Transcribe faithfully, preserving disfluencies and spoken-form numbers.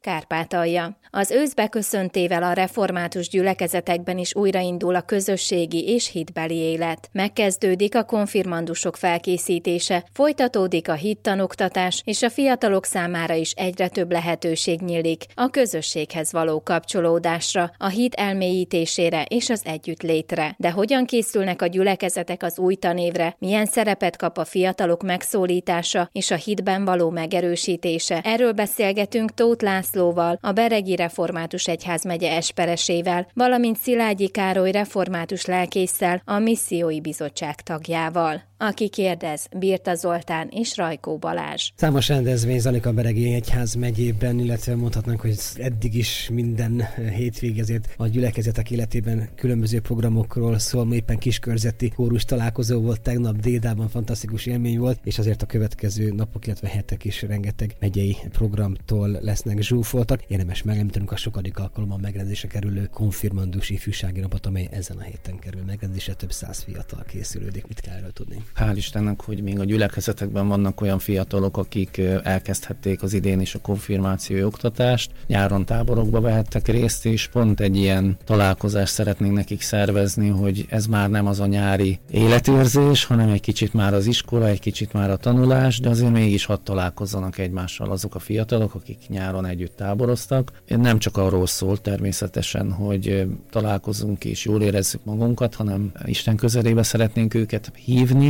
Kárpátalja. Az ősz beköszöntével a református gyülekezetekben is újraindul a közösségi és hitbeli élet. Megkezdődik a konfirmandusok felkészítése, folytatódik a hittanoktatás, és a fiatalok számára is egyre több lehetőség nyílik a közösséghez való kapcsolódásra, a hit elmélyítésére és az együttlétre. De hogyan készülnek a gyülekezetek az új tanévre, milyen szerepet kap a fiatalok megszólítása és a hitben való megerősítése? Erről beszélgetünk Tóth Lászlóval, a Beregi Református Egyházmegye esperesével, valamint Szilágyi Károly református lelkésszel, a Missziói Bizottság tagjával. Aki kérdez, Birta Zoltán és Rajkó Balázs. Számos rendezvény zajlik a Beregi Egyházmegyében, illetve mondhatnánk, hogy eddig is minden hétvég ezért a gyülekezetek életében különböző programokról szól. Ma éppen kiskörzetty kórus találkozó volt tegnap Dédában, fantasztikus élmény volt, és azért a következő napok, illetve hetek is rengeteg megyei programtól lesznek zsúfoltak. Érdemes megemlítenünk a sokadik alkalommal megrendezésre kerülő konfirmandus ifjúsági napot, amely ezen a héten kerül megrendezésre, több száz fiatal készülődik. Mit kell erről tudni? Hál' Istennek, hogy még a gyülekezetekben vannak olyan fiatalok, akik elkezdhették az idén is a konfirmációi oktatást. Nyáron táborokba vehettek részt, és pont egy ilyen találkozást szeretnénk nekik szervezni, hogy ez már nem az a nyári életérzés, hanem egy kicsit már az iskola, egy kicsit már a tanulás, de azért mégis hadd találkozzanak egymással azok a fiatalok, akik nyáron együtt táboroztak. Nem csak arról szól természetesen, hogy találkozunk és jól érezzük magunkat, hanem Isten közelébe szeretnénk őket hívni,